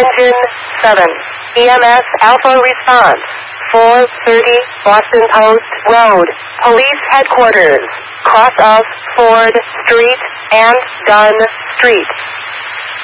Engine 7. EMS Alpha response. 430 Boston Post Road. Police headquarters. Cross of Ford Street and Dunn Street.